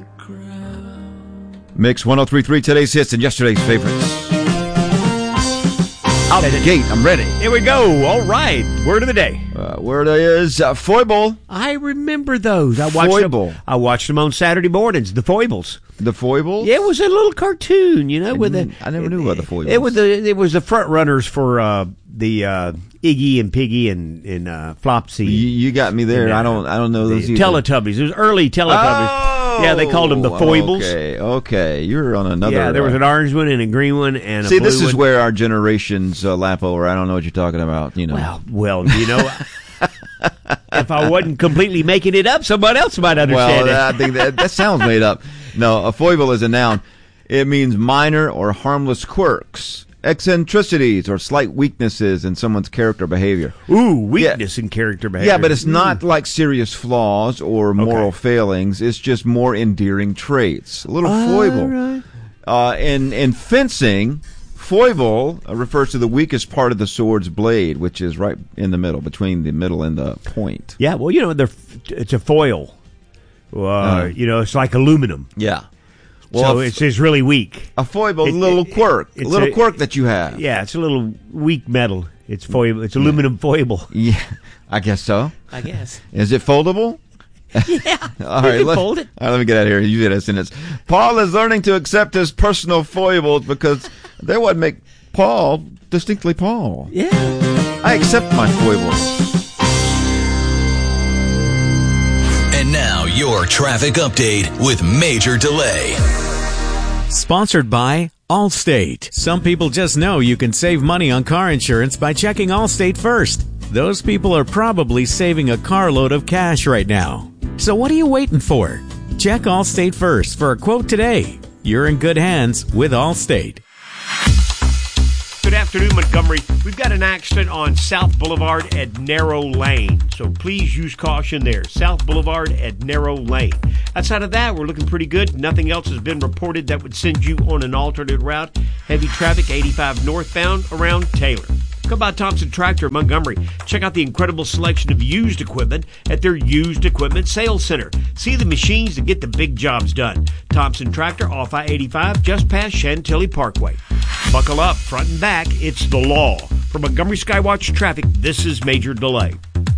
Mix 103.3, today's hits and yesterday's favorites. Out the gate, I'm ready. Here we go. All right. Word of the day. Word is foible. I remember those. I watched them on Saturday mornings. The Foibles. The Foibles? Yeah, it was a little cartoon, I never knew about the Foibles. It was the front runners for the Iggy and Piggy and Flopsy. You got me there. I don't know those either. Teletubbies. It was early Teletubbies. Oh, yeah, they called them the Foibles. Okay. You're on another. Yeah, there was an orange one and a green one and a blue one. See, this is where our generations lap over. I don't know what you're talking about. Well, if I wasn't completely making it up, somebody else might understand it. I think that sounds made up. No, a foible is a noun. It means minor or harmless quirks, eccentricities, or slight weaknesses in someone's character or behavior. Ooh, weakness in character behavior. Yeah, but it's not like serious flaws or moral failings. It's just more endearing traits. A little foible. Right. In fencing, foible refers to the weakest part of the sword's blade, which is right in the middle, between the middle and the point. Yeah, well, it's a foil. It's like aluminum. Yeah. Well, so it's really weak. A foible is a little quirk. A little quirk that you have. Yeah, it's a little weak metal. It's foible. It's aluminum foible. Yeah, I guess so. I guess. Is it foldable? Yeah. All right, fold it. All right, let me get out of here. You did a sentence. Paul is learning to accept his personal foibles because they would make Paul distinctly Paul. Yeah. I accept my foibles. And now your traffic update with Major Delay. Sponsored by Allstate. Some people just know you can save money on car insurance by checking Allstate first. Those people are probably saving a carload of cash right now. So what are you waiting for? Check Allstate first for a quote today. You're in good hands with Allstate. Good afternoon, Montgomery. We've got an accident on South Boulevard at Narrow Lane, so please use caution there. South Boulevard at Narrow Lane. Outside of that, we're looking pretty good. Nothing else has been reported that would send you on an alternate route. Heavy traffic 85 northbound around Taylor. Come by Thompson Tractor of Montgomery. Check out the incredible selection of used equipment at their used equipment sales center. See the machines that get the big jobs done. Thompson Tractor off I-85 just past Chantilly Parkway. Buckle up, front and back, it's the law. For Montgomery Skywatch Traffic, this is Major Delay.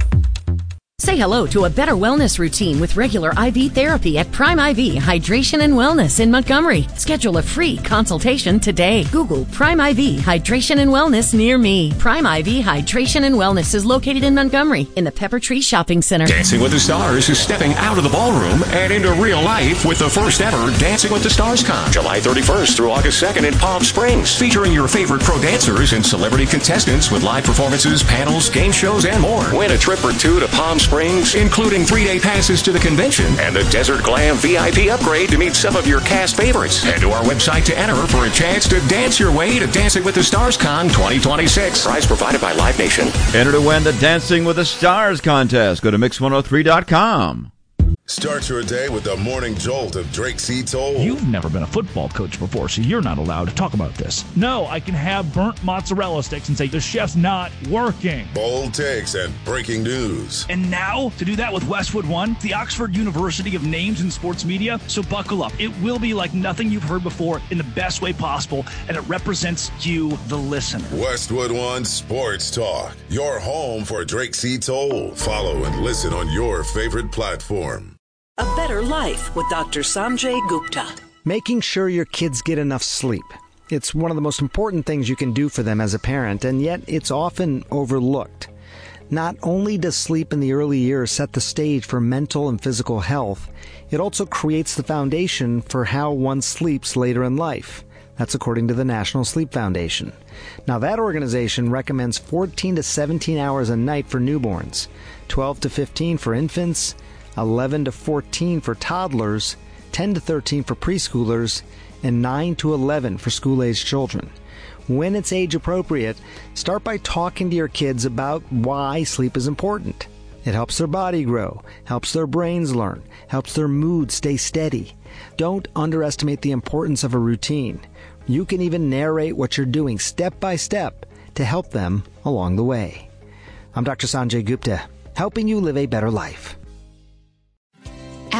Say hello to a better wellness routine with regular IV therapy at Prime IV Hydration and Wellness in Montgomery. Schedule a free consultation today. Google Prime IV Hydration and Wellness near me. Prime IV Hydration and Wellness is located in Montgomery in the Pepper Tree Shopping Center. Dancing with the Stars is stepping out of the ballroom and into real life with the first ever Dancing with the Stars Con, July 31st through August 2nd in Palm Springs, featuring your favorite pro dancers and celebrity contestants with live performances, panels, game shows, and more. Win a trip or two to Palm Springs, including 3-day passes to the convention and the Desert Glam VIP upgrade to meet some of your cast favorites. Head to our website to enter for a chance to dance your way to Dancing with the Stars Con 2026. Prize provided by Live Nation. Enter to win the Dancing with the Stars contest. Go to Mix103.com. Start your day with the morning jolt of Drake C. Toll. You've never been a football coach before, so you're not allowed to talk about this. No, I can have burnt mozzarella sticks and say the chef's not working. Bold takes and breaking news. And now, to do that with Westwood One, the Oxford University of names in sports media, so buckle up. It will be like nothing you've heard before in the best way possible, and it represents you, the listener. Westwood One Sports Talk, your home for Drake C. Toll. Follow and listen on your favorite platform. A Better Life with Dr. Sanjay Gupta. Making sure your kids get enough sleep. It's one of the most important things you can do for them as a parent, and yet it's often overlooked. Not only does sleep in the early years set the stage for mental and physical health, it also creates the foundation for how one sleeps later in life. That's according to the National Sleep Foundation. Now, that organization recommends 14 to 17 hours a night for newborns, 12 to 15 for infants, 11 to 14 for toddlers, 10 to 13 for preschoolers, and 9 to 11 for school-aged children. When it's age appropriate, start by talking to your kids about why sleep is important. It helps their body grow, helps their brains learn, helps their mood stay steady. Don't underestimate the importance of a routine. You can even narrate what you're doing step by step to help them along the way. I'm Dr. Sanjay Gupta, helping you live a better life.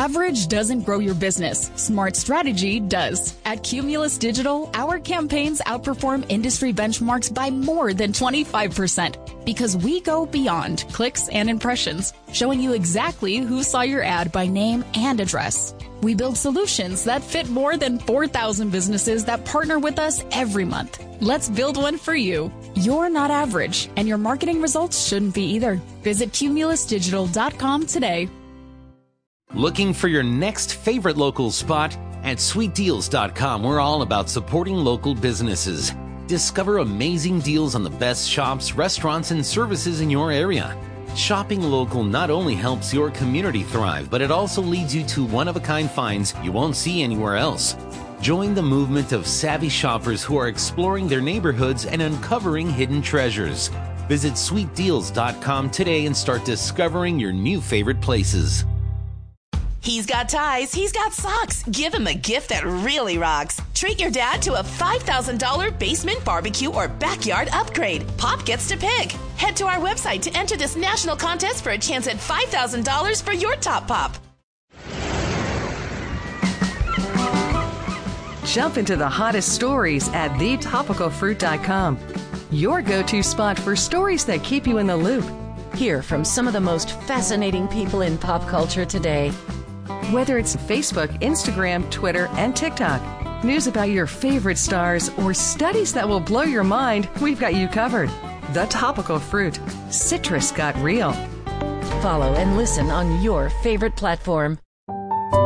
Average doesn't grow your business. Smart strategy does. At Cumulus Digital, our campaigns outperform industry benchmarks by more than 25% because we go beyond clicks and impressions, showing you exactly who saw your ad by name and address. We build solutions that fit more than 4,000 businesses that partner with us every month. Let's build one for you. You're not average, and your marketing results shouldn't be either. Visit cumulusdigital.com today. Looking for your next favorite local spot? At sweetdeals.com, we're all about supporting local businesses. Discover amazing deals on the best shops, restaurants, and services in your area. Shopping local not only helps your community thrive, but it also leads you to one-of-a-kind finds you won't see anywhere else. Join the movement of savvy shoppers who are exploring their neighborhoods and uncovering hidden treasures. Visit sweetdeals.com today and start discovering your new favorite places. He's got ties, he's got socks. Give him a gift that really rocks. Treat your dad to a $5,000 basement barbecue or backyard upgrade. Pop gets to pick. Head to our website to enter this national contest for a chance at $5,000 for your top pop. Jump into the hottest stories at thetopicalfruit.com. Your go-to spot for stories that keep you in the loop. Hear from some of the most fascinating people in pop culture today. Whether it's Facebook, Instagram, Twitter, and TikTok, news about your favorite stars, or studies that will blow your mind, we've got you covered. The Topical Fruit. Citrus got real. Follow and listen on your favorite platform.